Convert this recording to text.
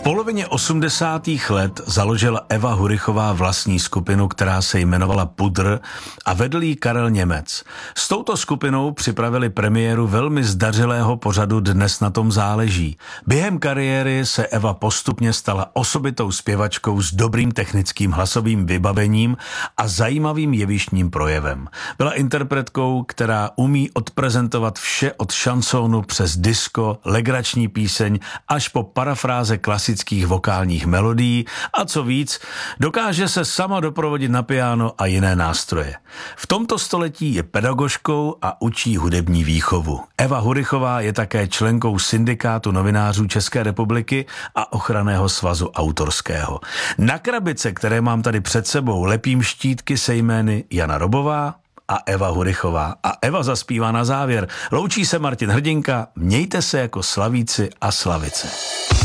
polovině 80. let založila Eva Hurichová vlastní skupinu, která se jmenovala Pudr a vedl jí Karel Němec. S touto skupinou připravili premiéru velmi zdařilého pořadu Dnes na tom záleží. Během kariéry se Eva postupně stala osobitou zpěvačkou s dobrým technickým hlasovým vybavením a zajímavým jevištním projevem. Byla interpretkou, která umí odprezentovat vše od šansónu přes disco, legrační píseň až po parafráze klasických vokálních melodií a co víc, dokáže se sama doprovodit na piano a jiné nástroje. V tomto století je pedagožkou a učí hudební výchovu. Eva Hurichová je také členkou Syndikátu novinářů České republiky a Ochranného svazu autorského. Na krabice, které mám tady před sebou, lepím štítky se jmény Jana Robová a Eva Hurichová. A Eva zaspívá na závěr. Loučí se Martin Hrdinka, mějte se jako slavíci a slavice.